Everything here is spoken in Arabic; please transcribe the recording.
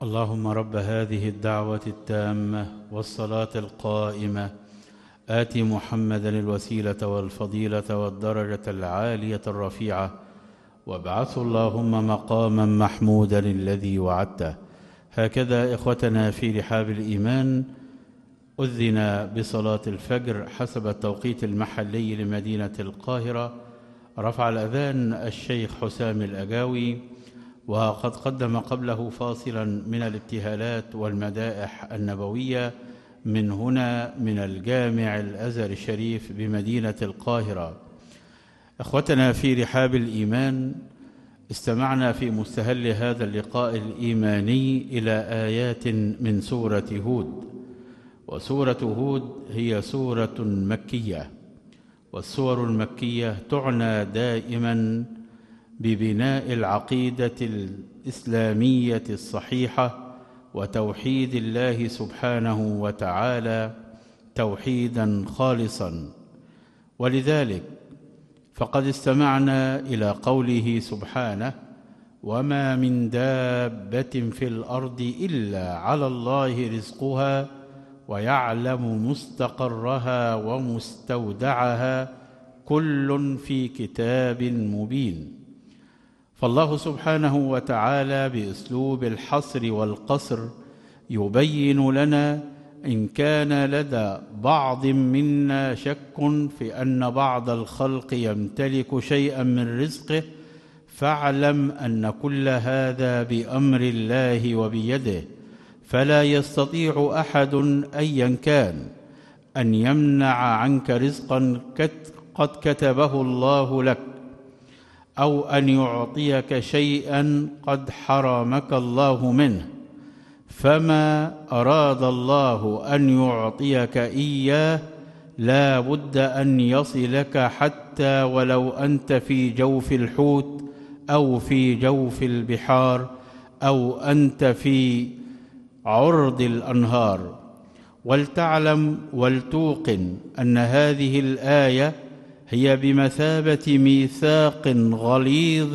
اللهم رب هذه الدعوة التامة والصلاة القائمة آت محمدا الوسيلة والفضيلة والدرجة العالية الرفيعة وابعثه اللهم مقاما محمودا الذي وعدته. هكذا إخوتنا في رحاب الإيمان أذن بصلاة الفجر حسب التوقيت المحلي لمدينة القاهرة. رفع الأذان الشيخ حسام الأجاوي، وقد قدم قبله فاصلا من الابتهالات والمدائح النبوية من هنا من الجامع الأزهر الشريف بمدينة القاهرة. إخوتنا في رحاب الإيمان، استمعنا في مستهل هذا اللقاء الإيماني إلى آيات من سورة هود. وسورة هود هي سورة مكية، والسور المكية تعنى دائما ببناء العقيدة الإسلامية الصحيحة وتوحيد الله سبحانه وتعالى توحيدا خالصا. ولذلك فقد استمعنا إلى قوله سبحانه: وما من دابة في الأرض إلا على الله رزقها ويعلم مستقرها ومستودعها كل في كتاب مبين. فالله سبحانه وتعالى بأسلوب الحصر والقصر يبين لنا إن كان لدى بعض منا شك في أن بعض الخلق يمتلك شيئا من رزقه، فاعلم أن كل هذا بأمر الله وبيده، فلا يستطيع أحد أيا كان أن يمنع عنك رزقا قد كتبه الله لك، أو أن يعطيك شيئا قد حرمك الله منه. فما أراد الله أن يعطيك إياه لا بد أن يصلك، حتى ولو أنت في جوف الحوت أو في جوف البحار أو أنت في عرض الأنهار. ولتعلم ولتوقن أن هذه الآية هي بمثابة ميثاق غليظ